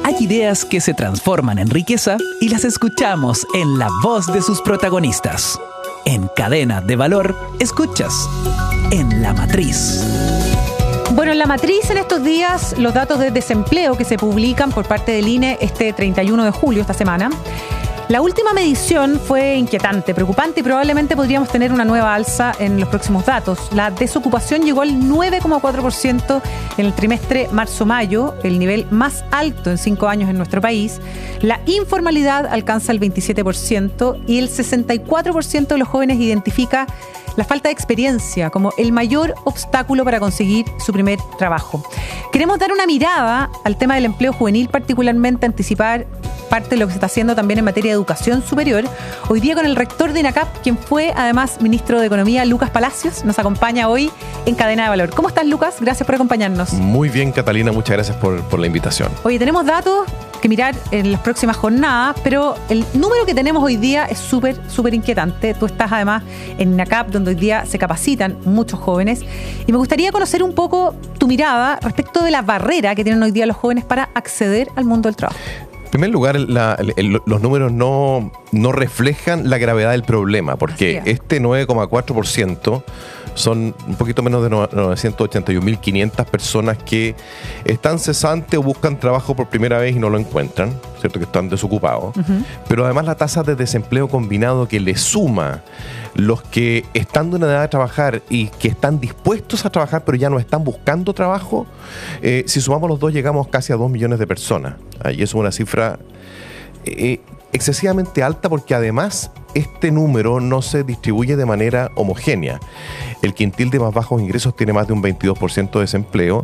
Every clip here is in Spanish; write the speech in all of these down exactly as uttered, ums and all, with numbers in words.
Hay ideas que se transforman en riqueza y las escuchamos en la voz de sus protagonistas. En Cadena de Valor, escuchas En la Matriz. Bueno, en La Matriz en estos días, los datos de desempleo que se publican por parte del I N E este treinta y uno de julio, esta semana. La última medición fue inquietante, preocupante y probablemente podríamos tener una nueva alza en los próximos datos. La desocupación llegó al nueve coma cuatro por ciento en el trimestre marzo-mayo, el nivel más alto en cinco años en nuestro país. La informalidad alcanza el veintisiete por ciento y el sesenta y cuatro por ciento de los jóvenes identifica la falta de experiencia como el mayor obstáculo para conseguir su primer trabajo. Queremos dar una mirada al tema del empleo juvenil, particularmente anticipar parte de lo que se está haciendo también en materia de educación superior. Hoy día con el rector de INACAP, quien fue además ministro de Economía, Lucas Palacios, nos acompaña hoy en Cadena de Valor. ¿Cómo estás, Lucas? Gracias por acompañarnos. Muy bien, Catalina, muchas gracias por, por la invitación. Oye, tenemos datos que mirar en las próximas jornadas, pero el número que tenemos hoy día es súper, súper inquietante. Tú estás además en INACAP, donde hoy día se capacitan muchos jóvenes, y me gustaría conocer un poco tu mirada respecto de la barrera que tienen hoy día los jóvenes para acceder al mundo del trabajo. En primer lugar, la, el, los números no, no reflejan la gravedad del problema, porque este nueve coma cuatro por ciento son un poquito menos de novecientas ochenta y un mil quinientas personas que están cesantes o buscan trabajo por primera vez y no lo encuentran, ¿cierto? Que están desocupados. Uh-huh. Pero además la tasa de desempleo combinado que le suma los que están de una edad de trabajar y que están dispuestos a trabajar pero ya no están buscando trabajo, eh, si sumamos los dos llegamos casi a dos millones de personas. Y eso es una cifra eh, excesivamente alta, porque además este número no se distribuye de manera homogénea. El quintil de más bajos ingresos tiene más de un veintidós por ciento de desempleo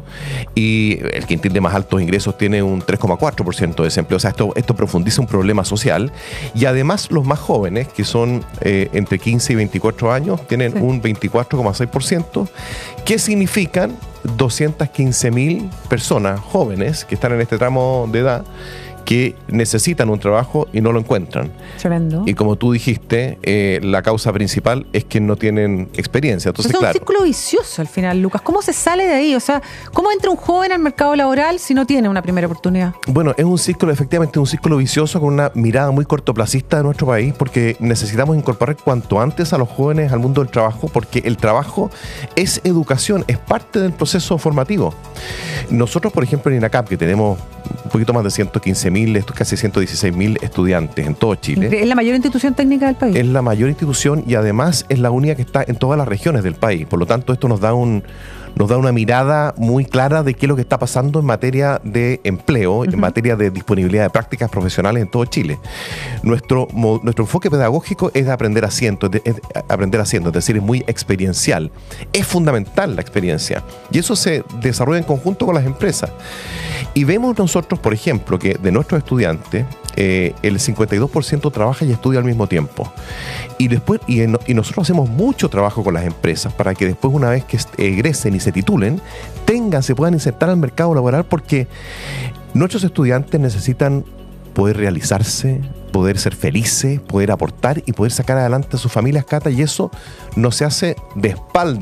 y el quintil de más altos ingresos tiene un tres coma cuatro por ciento de desempleo. O sea, esto, esto profundiza un problema social. Y además los más jóvenes, que son eh, entre quince y veinticuatro años, tienen sí. un veinticuatro coma seis por ciento, que significan doscientas quince mil personas jóvenes que están en este tramo de edad que necesitan un trabajo y no lo encuentran. Tremendo. Y como tú dijiste, eh, la causa principal es que no tienen experiencia. Entonces, es un claro, círculo vicioso al final, Lucas. ¿Cómo se sale de ahí? O sea, ¿cómo entra un joven al mercado laboral si no tiene una primera oportunidad? Bueno, es un círculo, efectivamente, un círculo vicioso con una mirada muy cortoplacista de nuestro país, porque necesitamos incorporar cuanto antes a los jóvenes al mundo del trabajo, porque el trabajo es educación, es parte del proceso formativo. Nosotros, por ejemplo, en INACAP, que tenemos un poquito más de ciento quince mil, casi ciento dieciséis mil estudiantes en todo Chile. Es la mayor institución técnica del país. Es la mayor institución y además es la única que está en todas las regiones del país. Por lo tanto, esto nos da un nos da una mirada muy clara de qué es lo que está pasando en materia de empleo, uh-huh. en materia de disponibilidad de prácticas profesionales en todo Chile. Nuestro, nuestro enfoque pedagógico es de aprender haciendo, es, es aprender haciendo, es decir, es muy experiencial. Es fundamental la experiencia y eso se desarrolla en conjunto con las empresas. Y vemos nosotros, por ejemplo, que de nuestros estudiantes, eh, el cincuenta y dos por ciento trabaja y estudia al mismo tiempo. Y después y, en, y nosotros hacemos mucho trabajo con las empresas para que después, una vez que egresen y se titulen, tengan, se puedan insertar al mercado laboral, porque nuestros estudiantes necesitan poder realizarse, poder ser felices, poder aportar y poder sacar adelante a sus familias, Cata, y eso no se hace de espaldas